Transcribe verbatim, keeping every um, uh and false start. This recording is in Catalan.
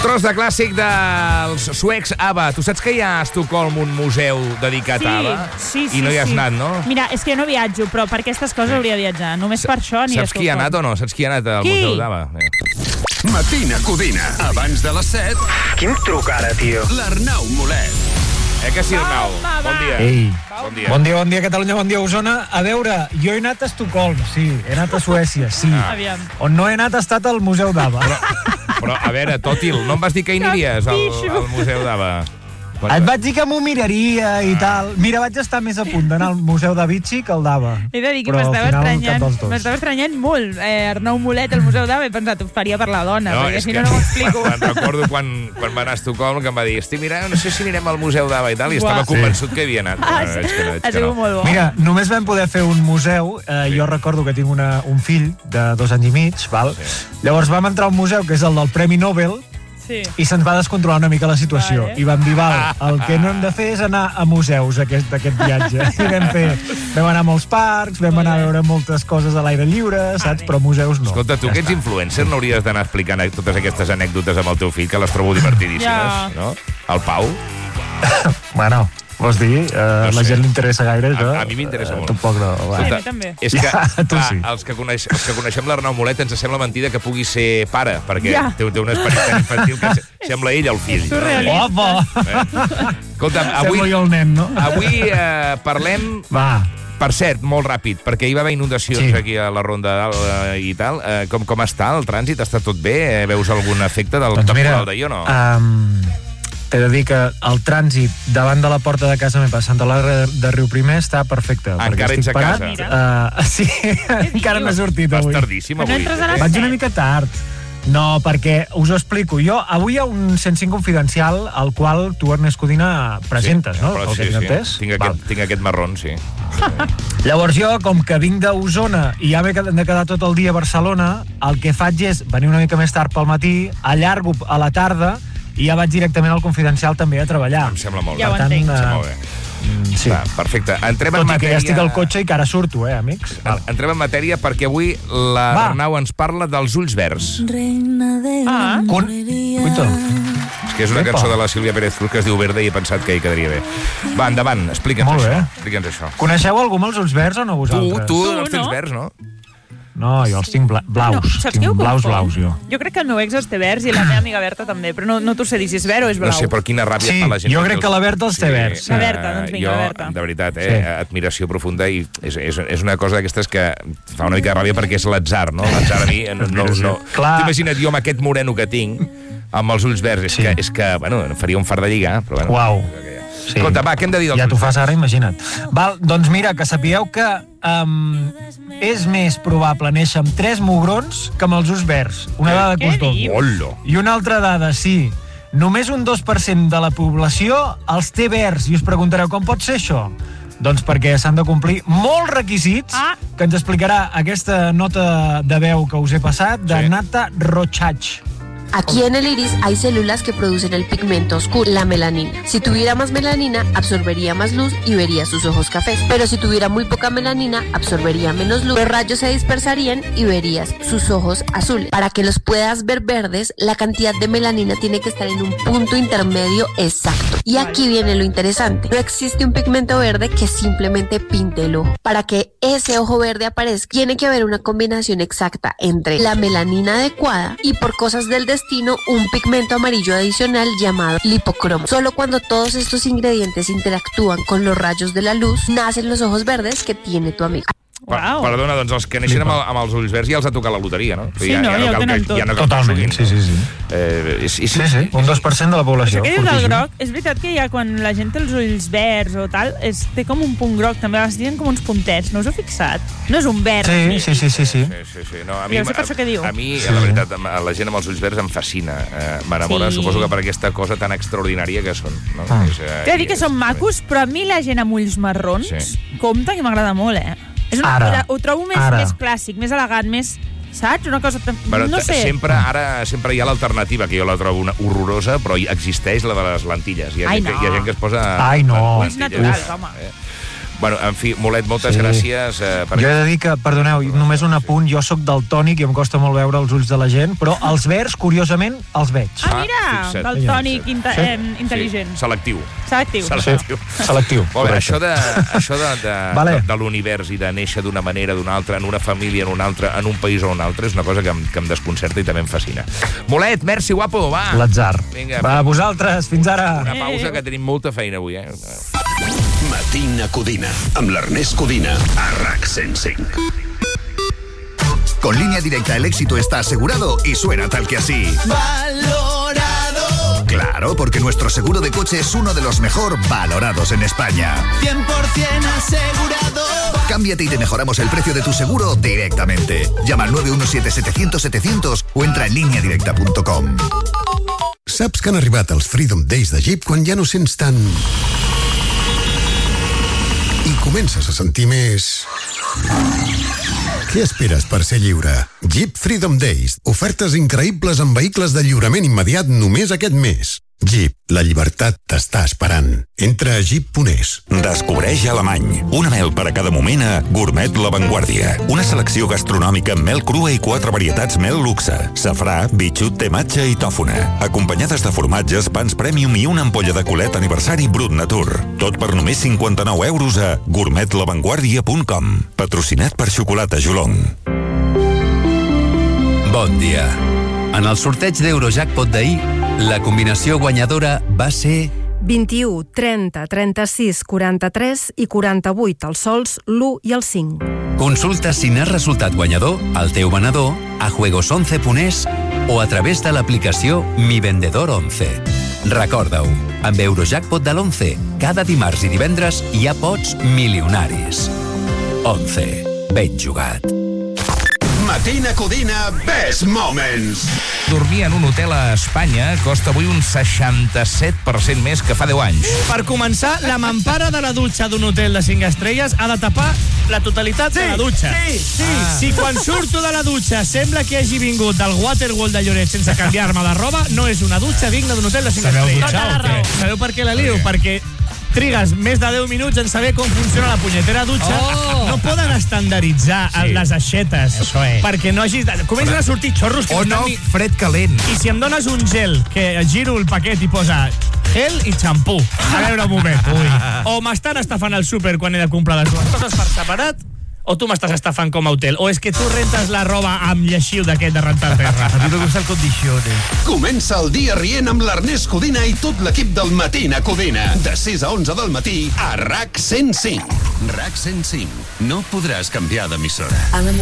Tros de clàssic dels suecs ABBA. Tu saps que hi ha a Estocolm un museu dedicat sí, a ABBA? Sí, sí, I no hi has sí. anat, no? Mira, és que no viatjo, però per aquestes coses hauria de viatjar. Només per això aniré a Estocolm. Saps qui ha anat o no? Saps qui ha anat al qui? museu d'ABBA? Matina Codina. Abans de les set... Quin truc ara, tio? L'Arnau Molet. Eh que sí, Arnau? Home, Bon dia. Ei. Bon dia. Bon dia, bon dia, Catalunya, bon dia, Osona. A veure, jo he anat a Estocolm, sí. He anat a Suècia, sí. Ah. Aviam. On no he anat ha estat al Museu d'ABBA. Però, a veure, Tòtil, no em vas dir que hi aniries al, al museu d'ABBA? Et vaig dir que m'ho miraria i tal. Mira, vaig estar més a punt d'anar al Museu de Vichy que al d'ABBA. He de dir que Però al m'estava final, cap estranyant, dels dos. m'estava estranyant molt. Eh, Arnau Molet al Museu d'ABBA, he pensat, ho faria per la dona, perquè és si que no, no ho explico. Me'n recordo quan, quan va anar a Estocolm que em va dir, estic mirant, no sé si anirem al museu d'ABBA i tal, i estava Uah. convençut que havia anat. Ah, Però sí. veig que no, veig Ha que sigut no. molt bo. Mira, només vam poder fer un museu. Eh, Sí. Jo recordo que tinc una, un fill de dos anys i mig, val? Sí. Llavors vam entrar a un museu que és el del Premi Nobel Sí. i se'ns va descontrolar una mica la situació. Vale. I vam dir, val, el que no hem de fer és anar a museus aquest, aquest viatge. I vam, fer, vam anar a molts parcs, vam anar a veure moltes coses a l'aire lliure, saps? Però museus no. Escolta, tu Ja que ets està. influencer n'hauries d'anar explicant totes aquestes anècdotes amb el teu fill, que les trobo divertidíssimes, Ja. no? El Pau? Bueno, vols dir? Uh, No la sé. gent li interessa gaire, això? A- a mi m'interessa Eh, molt. Tampoc no. Va. Sí, a mi també. És que, Ja, tu clar, sí. els, que coneix, els que coneixem l'Arnau Molet ens sembla mentida que pugui ser pare, perquè Ja. té, té un esperit tan infantil que se- sembla ell el fill. És surrealista. Opa! Eh? Escolta'm, Avui... avui, Sembla jo el nen, no? avui eh, parlem... Va. Per cert, molt ràpid, perquè hi va haver inundacions Sí. aquí a la Ronda Dalt eh, i tal. Eh, com, com està el trànsit? Està tot bé? Eh, veus algun efecte del Doncs mira, temporal d'ahir o no? um, t'he de dir que el trànsit davant de la porta de casa meva, Santa Eulàlia de Riuprimer, està perfecte. Ah, perquè encara estic ets a parat. casa. Uh, sí, encara no he sortit Vas avui. tardíssim Però no avui. entres a les Vaig una mica tard. No, perquè us ho explico. Jo, avui hi ha un cent cinc confidencial al qual tu, Ernest Codina, presentes, no? Però El que sí, tinc sí. entès. Tinc, Val. aquest, tinc aquest marron, sí. Llavors jo, com que vinc d'Osona i ja m'he quedat- de quedar tot el dia a Barcelona, el que faig és venir una mica més tard pel matí, allargo a la tarda i ja vaig directament al Confidencial també a treballar. Em sembla molt Ja bé. ho entenc. Em sembla eh, molt bé. mm, sí. Va, perfecte. Entrem en Tot i que matèria... ja estic al cotxe i que ara surto, eh, amics? En- Entrem en matèria perquè avui l'Arnau ens parla dels ulls verds. Ah, Con... Cuito. És que és una Epa. cançó de la Sílvia Pérez Cruz que es diu Verde i he pensat que hi quedaria bé. Va, endavant, explica'ns Molt bé. això. Explica'ns això. Coneixeu algú amb els ulls verds o no Tu, vosaltres? tu, Tu, els tens no? verds, no? No, jo els tinc bla blaus. no, saps tinc què ho blaus, confon? blaus, jo. Jo crec que el meu ex els té verds i la meva amiga Berta també, però no, no t'ho sé dir si és verd o és blau. No sé, però quina ràbia Sí, fa la gent. jo té crec els- que la Berta els té verds. La Berta, doncs vinga, jo, Berta. de veritat, eh, Sí. admiració profunda i és, és, és una cosa d'aquestes que fa una mica de ràbia perquè és l'atzar, no? L'atzar a mi no... no, no. Clar. T'imagina't jo amb aquest moreno que tinc, amb els ulls verds, és, Sí. que, és que, bueno, em faria un fart de lligar, però bueno. Uau. Sí. Escolta, va, què hem de dir dels Ja t'ho ulls fas ara, imagina't. Val, doncs mira, que sapigueu que um, és més probable néixer amb tres mugrons que amb els ulls verds. Una dada que Què us dono. dius? Hola. I una altra dada, sí. Només un dos per cent de la població els té verds. I us preguntareu, com pot ser això? Doncs perquè s'han de complir molts requisits Ah. que ens explicarà aquesta nota de veu que us he passat de Sí. Nata Rochach. Aquí en el iris hay células que producen el pigmento oscuro, la melanina. Si tuviera más melanina, absorbería más luz y vería sus ojos cafés. Pero si tuviera muy poca melanina, absorbería menos luz. Los rayos se dispersarían y verías sus ojos azules. Para que los puedas ver verdes, la cantidad de melanina tiene que estar en un punto intermedio exacto. Y aquí viene lo interesante. No existe un pigmento verde que simplemente pinte el ojo. Para que ese ojo verde aparezca, tiene que haber una combinación exacta entre la melanina adecuada y, por cosas del destino, un pigmento amarillo adicional llamado lipocromo. Solo cuando todos estos ingredientes interactúan con los rayos de la luz, nacen los ojos verdes que tiene tu amigo. Per, Uau. perdona, doncs els que neixen amb, el, amb els ulls verds ja els ha tocat la loteria, no? Sí, no, ja ho cal tenen que, tot. ja no cal que Totalment, juguin, sí, sí, sí. Eh, és, és, Sí, sí, un dos per cent de la població. Això que dius del fortíssim. groc, és veritat que ja quan la gent té els ulls verds o tal, és, té com un punt groc, també es diuen com uns puntets, no us heu fixat? No és un verd. Sí, ni- sí, sí, sí, sí. Sí, sí, sí. No, a mi, Deu ser per això que diu. A mi, Sí. la veritat, la gent amb els ulls verds em fascina. Eh, M'enamora, Sí. suposo que per aquesta cosa tan extraordinària que són. No? Ah. És, eh, T'he de dir que són macos, però a mi la gent amb ulls marrons, Sí. compte que m'agrada molt, eh? És una, Ara, ho trobo més, ara. més clàssic, més elegant, més... Saps? Una cosa... tan- Però no t- sé. sempre, ara, sempre hi ha l'alternativa, que jo la trobo una horrorosa, però hi existeix la de les lentilles. Hi ha, Ai, gent, que, no. hi ha gent que es posa... Ai, no. Ulls naturals, home. Eh? Bueno, en fi, Molet, moltes Sí. gràcies. Eh, per Jo he de dir que, perdoneu, només un apunt, jo sóc daltònic i em costa molt veure els ulls de la gent, però els verds, curiosament, els veig. Ah, mira, fixa't. del tònic inte- Sí. eh, intel·ligent. Sí, selectiu. Selectiu. Selectiu. Selectiu. Molt bé, correcte. això de, això de, de, Vale. de, de l'univers i de néixer d'una manera, d'una altra, en una família, en una altra, en un país o un altre, és una cosa que em, que em desconcerta i també em fascina. Molet, merci, guapo, va. L'atzar. Vinga. Va, vosaltres, fins ara. Una pausa, que tenim molta feina avui, eh? Matina Codina, amb l'Ernest Codina, a RAC cent cinc. Con Línea Directa el éxito está asegurado y suena tal que así. Valorado, Claro, porque nuestro seguro de coche es uno de los mejor valorados en España. cien por ciento asegurado. Cámbiate y te mejoramos el precio de tu seguro directamente. Llama al nueve uno siete setecientos setecientos o entra en línea directa punto com. Saps que han arribat els Freedom Days de Jeep quan ja no sents tant... i comences a sentir més... Què esperes per ser lliure? Jeep Freedom Days. Ofertes increïbles en vehicles de lliurament immediat només aquest mes. Jeep, la llibertat t'està esperant. Entra a jeep punt es. Descobreix Alemany. Una mel per a cada moment a Gourmet La Vanguardia. Una selecció gastronòmica amb mel crua i quatre varietats mel luxe. Safrà, bitxut, tematge i tòfona. Acompanyades de formatges, pans premium i una ampolla de colet aniversari Brut Natur. Tot per només cinquanta-nou euros a gourmet la vanguardia punt com. Patrocinat per Xocolata Jolong. Bon dia. En el sorteig d'Eurojackpot d'ahir, la combinació guanyadora va ser... vint-i-u, trenta, trenta-sis, quaranta-tres i quaranta-vuit als sols, l'u i el cinc. Consulta si n'has resultat guanyador al teu venedor, a juegos once punt es o a través de l'aplicació Mi Vendedor once. Recorda-ho, amb Eurojackpot de l'once, cada dimarts i divendres hi ha pots milionaris. once. Ben jugat. Matina Codina Best Moments. Dormir en un hotel a Espanya costa avui un seixanta-set per cent més que fa deu anys. Per començar, la mampara de la dutxa d'un hotel de cinc estrelles ha de tapar la totalitat sí, de la dutxa. sí, sí. Ah. Si quan surto de la dutxa sembla que hagi vingut del Waterworld de Lloret sense canviar-me la roba, no és una dutxa digna d'un hotel de cinc Sabeu estrelles. dutxar o què? Sabeu per què la lio? Perquè trigues més de deu minuts en saber com funciona la punyetera dutxa. Oh. No poden estandarditzar Sí. les aixetes Això és. perquè no hagis... De... Comencen a sortir xorros que O no, estan... fred calent. I si em dones un gel que giro el paquet i posa gel i xampú. A veure un moment. Ui. O m'estan estafant al súper quan he de comprar les dues coses per separat, o tu m'estàs estafant com a hotel, o és que tu rentes la roba amb lleixiu d'aquest de rentar terra. A mi me gusta el condiciones. Comença el dia rient amb l'Ernest Codina i tot l'equip del Matina Codina. De sis a onze del matí a RAC cent cinc. RAC cent cinc. No podràs canviar d'emissora.